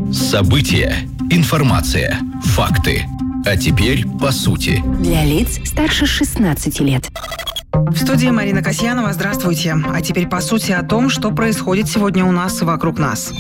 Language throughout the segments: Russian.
События, информация, факты. А теперь по сути. Для лиц старше 16 лет. В студии Марина Касьянова. Здравствуйте. А теперь по сути о том, что происходит сегодня у нас и вокруг нас.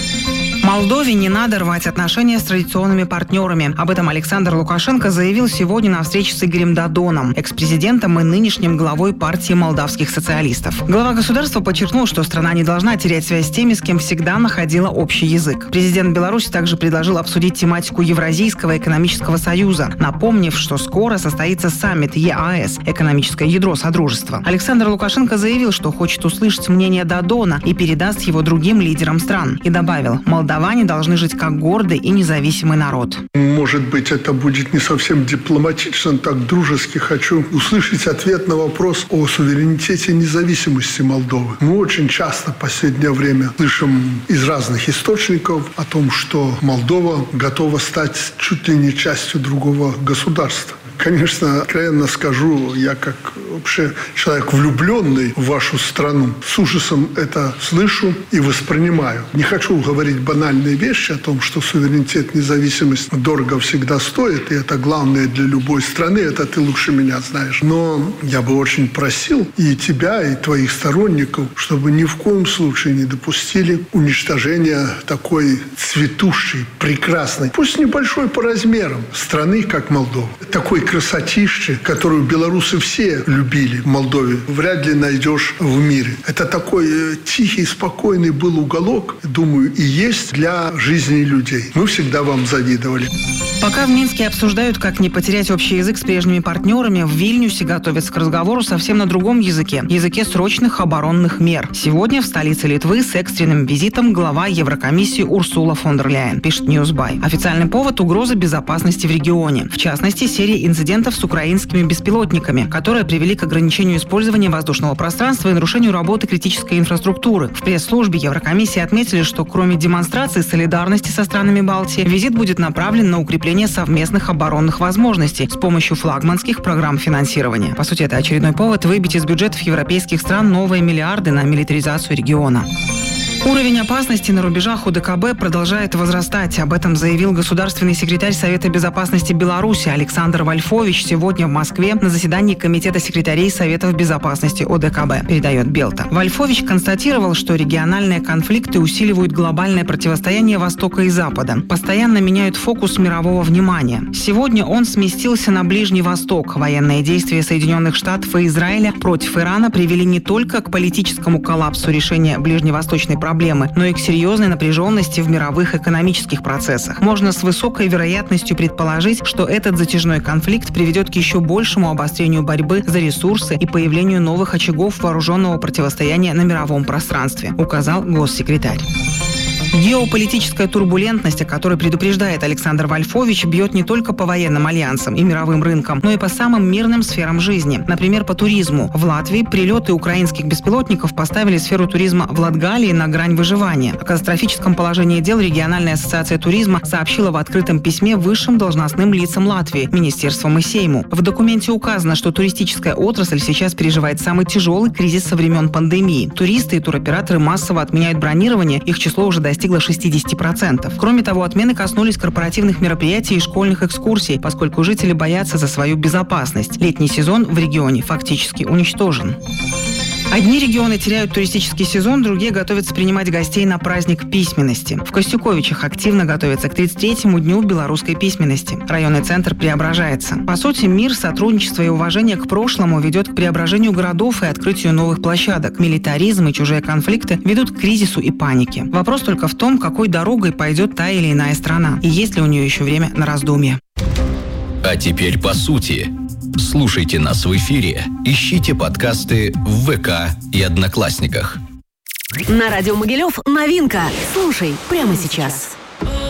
Молдове не надо рвать отношения с традиционными партнерами. Об этом Александр Лукашенко заявил сегодня на встрече с Игорем Додоном, экс-президентом и нынешним главой партии молдавских социалистов. Глава государства подчеркнул, что страна не должна терять связь с теми, с кем всегда находила общий язык. Президент Беларуси также предложил обсудить тематику Евразийского экономического союза, напомнив, что скоро состоится саммит ЕАЭС – экономическое ядро Содружества. Александр Лукашенко заявил, что хочет услышать мнение Додона и передаст его другим лидерам стран. И добавил, молдаване должны жить как гордый и независимый народ. Может быть, это будет не совсем дипломатично, так дружески хочу услышать ответ на вопрос о суверенитете и независимости Молдовы. Мы очень часто в последнее время слышим из разных источников о том, что Молдова готова стать чуть ли не частью другого государства. Конечно, откровенно скажу, я как вообще человек, влюбленный в вашу страну, с ужасом это слышу и воспринимаю. Не хочу говорить банальные вещи о том, что суверенитет, независимость дорого всегда стоит, и это главное для любой страны, это ты лучше меня знаешь. Но я бы очень просил и тебя, и твоих сторонников, чтобы ни в коем случае не допустили уничтожения такой цветущей, прекрасной, пусть небольшой по размерам, страны, как Молдова. Такой красотище, которую белорусы все любили в Молдове, вряд ли найдешь в мире. Это такой тихий, спокойный был уголок, думаю, и есть для жизни людей. Мы всегда вам завидовали. Пока в Минске обсуждают, как не потерять общий язык с прежними партнерами, в Вильнюсе готовятся к разговору совсем на другом языке – языке срочных оборонных мер. Сегодня в столице Литвы с экстренным визитом глава Еврокомиссии Урсула фон дер Ляйен, пишет Newsby. Официальный повод – угроза безопасности в регионе. В частности, серия инцидентов с украинскими беспилотниками, которые привели к ограничению использования воздушного пространства и нарушению работы критической инфраструктуры. В пресс-службе Еврокомиссии отметили, что кроме демонстрации солидарности со странами Балтии, визит будет направлен на укрепление совместных оборонных возможностей с помощью флагманских программ финансирования. По сути, это очередной повод выбить из бюджетов европейских стран новые миллиарды на милитаризацию региона. Уровень опасности на рубежах ОДКБ продолжает возрастать. Об этом заявил государственный секретарь Совета безопасности Беларуси Александр Вольфович сегодня в Москве на заседании Комитета секретарей Советов безопасности ОДКБ, передает Белта. Вольфович констатировал, что региональные конфликты усиливают глобальное противостояние Востока и Запада, постоянно меняют фокус мирового внимания. Сегодня он сместился на Ближний Восток. Военные действия Соединенных Штатов и Израиля против Ирана привели не только к политическому коллапсу решения ближневосточной проблемы, но и к серьезной напряженности в мировых экономических процессах. Можно с высокой вероятностью предположить, что этот затяжной конфликт приведет к еще большему обострению борьбы за ресурсы и появлению новых очагов вооруженного противостояния на мировом пространстве, указал госсекретарь. Геополитическая турбулентность, о которой предупреждает Александр Вольфович, бьет не только по военным альянсам и мировым рынкам, но и по самым мирным сферам жизни. Например, по туризму. В Латвии прилеты украинских беспилотников поставили сферу туризма в Латгалии на грань выживания. О катастрофическом положении дел региональная ассоциация туризма сообщила в открытом письме высшим должностным лицам Латвии, министерствам и Сейму. В документе указано, что туристическая отрасль сейчас переживает самый тяжелый кризис со времен пандемии. Туристы и туроператоры массово отменяют бронирование, их число уже достигло 60%. Кроме того, отмены коснулись корпоративных мероприятий и школьных экскурсий, поскольку жители боятся за свою безопасность. Летний сезон в регионе фактически уничтожен. Одни регионы теряют туристический сезон, другие готовятся принимать гостей на праздник письменности. В Костюковичах активно готовятся к 33-му дню белорусской письменности. Районный центр преображается. По сути, мир, сотрудничество и уважение к прошлому ведет к преображению городов и открытию новых площадок. Милитаризм и чужие конфликты ведут к кризису и панике. Вопрос только в том, какой дорогой пойдет та или иная страна, и есть ли у нее еще время на раздумье. А теперь по сути. Слушайте нас в эфире, ищите подкасты в ВК и Одноклассниках. На радио Могилев новинка. Слушай прямо сейчас.